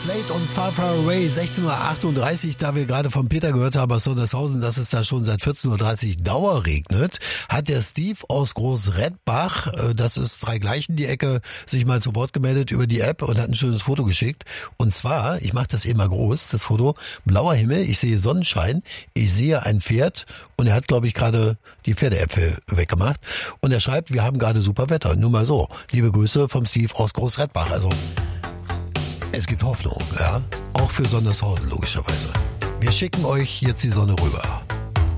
Slate und Far Far Away, 16:38 Uhr, da wir gerade von Peter gehört haben aus Sondershausen, dass es da schon seit 14:30 Uhr dauerregnet, hat der Steve aus Großredbach, das ist drei gleichen die Ecke, sich mal zu Wort gemeldet über die App und hat ein schönes Foto geschickt. Und zwar, ich mache das eben mal groß, das Foto, blauer Himmel, ich sehe Sonnenschein, ich sehe ein Pferd und er hat, glaube ich, gerade die Pferdeäpfel weggemacht. Und er schreibt, wir haben gerade super Wetter, nur mal so. Liebe Grüße vom Steve aus Großredbach, also... Es gibt Hoffnung, ja, auch für Sondershausen logischerweise. Wir schicken euch jetzt die Sonne rüber.